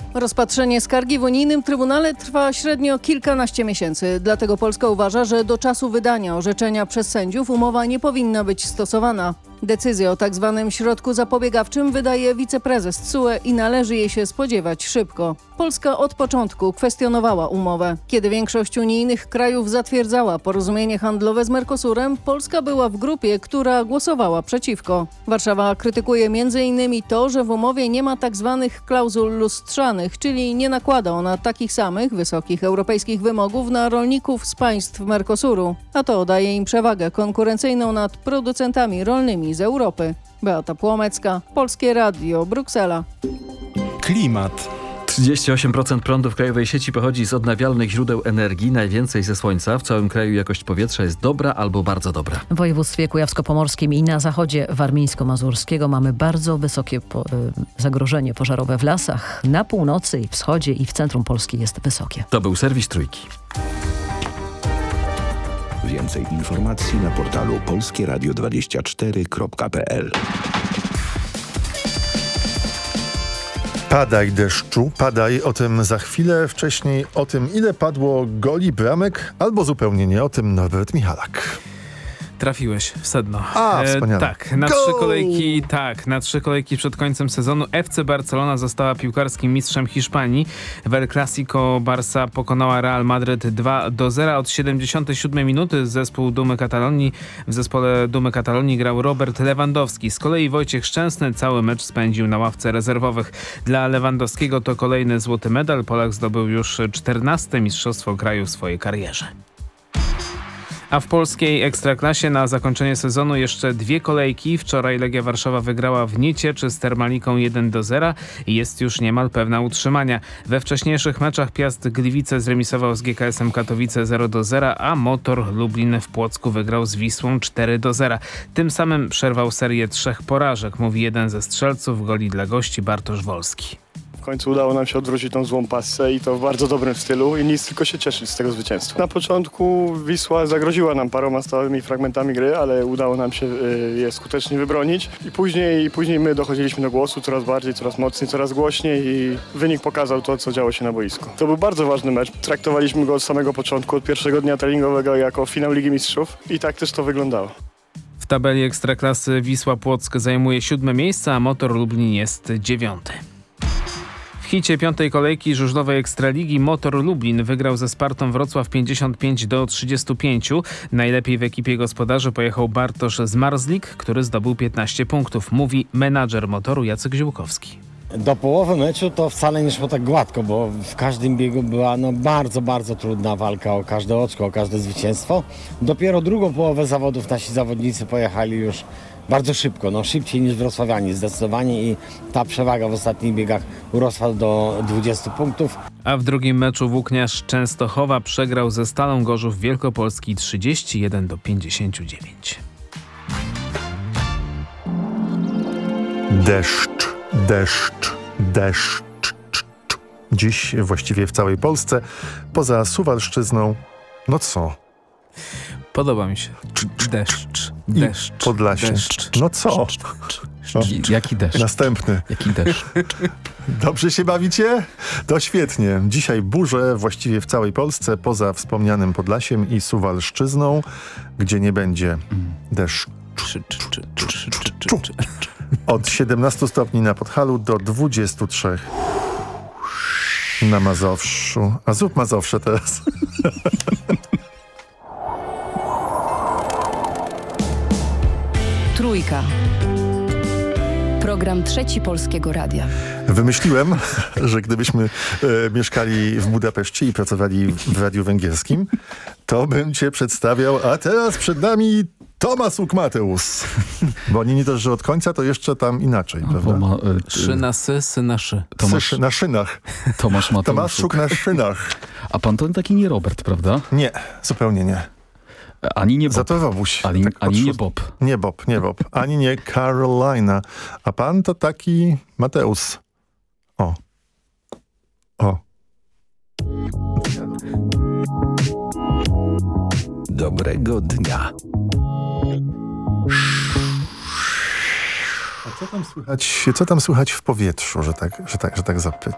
Rozpatrzenie skargi w unijnym Trybunale trwa średnio kilkanaście miesięcy. Dlatego Polska uważa, że do czasu wydania orzeczenia przez sędziów umowa nie powinna być stosowana. Decyzję o tzw. środku zapobiegawczym wydaje wiceprezes TSUE i należy jej się spodziewać szybko. Polska od początku kwestionowała umowę. Kiedy większość unijnych krajów zatwierdzała porozumienie handlowe z Mercosurem, Polska była w grupie, która głosowała przeciwko. Warszawa krytykuje m.in. to, że w umowie nie ma tzw. klauzul lustrzanych, czyli nie nakłada ona takich samych wysokich europejskich wymogów na rolników z państw Mercosuru, a to daje im przewagę konkurencyjną nad producentami rolnymi z Europy. Beata Płomecka, Polskie Radio, Bruksela. Klimat. 38% prądu w krajowej sieci pochodzi z odnawialnych źródeł energii, najwięcej ze słońca. W całym kraju jakość powietrza jest dobra albo bardzo dobra. W województwie kujawsko-pomorskim i na zachodzie warmińsko-mazurskiego mamy bardzo wysokie zagrożenie pożarowe w lasach. Na północy i wschodzie i w centrum Polski jest wysokie. To był serwis Trójki. Więcej informacji na portalu polskieradio24.pl. Padaj deszczu, padaj, o tym za chwilę. Wcześniej o tym, ile padło goli bramek, albo zupełnie nie, o tym Norbert Michalak. Trafiłeś w sedno. Wspaniale. Tak, na trzy kolejki przed końcem sezonu FC Barcelona została piłkarskim mistrzem Hiszpanii. W El Clasico Barca pokonała Real Madryt 2-0. Od 77 minuty w zespole Dumy Katalonii grał Robert Lewandowski. Z kolei Wojciech Szczęsny cały mecz spędził na ławce rezerwowych. Dla Lewandowskiego to kolejny złoty medal. Polak zdobył już 14. mistrzostwo kraju w swojej karierze. A w polskiej Ekstraklasie na zakończenie sezonu jeszcze dwie kolejki. Wczoraj Legia Warszawa wygrała w Niecieczy z Termaliką 1-0 i jest już niemal pewna utrzymania. We wcześniejszych meczach Piast Gliwice zremisował z GKS-em Katowice 0-0, a Motor Lublin w Płocku wygrał z Wisłą 4-0. Tym samym przerwał serię 3 porażek, mówi jeden ze strzelców goli dla gości Bartosz Wolski. W końcu udało nam się odwrócić tą złą passę i to w bardzo dobrym stylu i nic, tylko się cieszyć z tego zwycięstwa. Na początku Wisła zagroziła nam paroma stałymi fragmentami gry, ale udało nam się je skutecznie wybronić i później my dochodziliśmy do głosu coraz bardziej, coraz mocniej, coraz głośniej i wynik pokazał to, co działo się na boisku. To był bardzo ważny mecz. Traktowaliśmy go od samego początku, od pierwszego dnia treningowego jako finał Ligi Mistrzów i tak też to wyglądało. W tabeli Ekstraklasy Wisła Płock zajmuje 7. miejsce, a Motor Lublin jest 9. W hicie 5. kolejki żużlowej Ekstraligi Motor Lublin wygrał ze Spartą Wrocław 55-35. Najlepiej w ekipie gospodarzy pojechał Bartosz Zmarzlik, który zdobył 15 punktów, mówi menadżer Motoru Jacek Ziółkowski. Do połowy meczu to wcale nie szło tak gładko, bo w każdym biegu była bardzo, bardzo trudna walka o każde oczko, o każde zwycięstwo. Dopiero drugą połowę zawodów nasi zawodnicy pojechali już bardzo szybko, szybciej niż wrocławianie zdecydowanie i ta przewaga w ostatnich biegach urosła do 20 punktów. A w drugim meczu Włókniarz Częstochowa przegrał ze Stalą Gorzów Wielkopolski 31-59. Deszcz, deszcz, deszcz. Dziś właściwie w całej Polsce, poza Suwalszczyzną, no co? Podoba mi się. Deszcz, deszcz. Podlasie. Deszcz. No co? Jaki deszcz? Następny. Jaki deszcz? Dobrze się bawicie? To świetnie. Dzisiaj burze właściwie w całej Polsce, poza wspomnianym Podlasiem i Suwalszczyzną, gdzie nie będzie deszczu. Od 17 stopni na Podhalu do 23 na Mazowszu. A zrób Mazowsze teraz. Trójka. Program Trzeci Polskiego Radia. Wymyśliłem, że gdybyśmy mieszkali w Budapeszcie i pracowali w Radiu Węgierskim, to bym cię przedstawiał, a teraz przed nami Tomasz Mateusz. Bo oni nie dość, że od końca, to jeszcze tam inaczej, prawda? Szyna sy, syna szy. Na szynach. Tomasz Mateuszuk. Tomaszczuk na szynach. A pan to taki nie Robert, prawda? Nie, zupełnie nie. Ani nie Bob. Za to Wobuś. Ani nie Bob. Nie Bob, nie Bob. Ani nie Carolina. A pan to taki Mateusz. O. Dobrego dnia. A co tam słychać w powietrzu, że tak zapytam?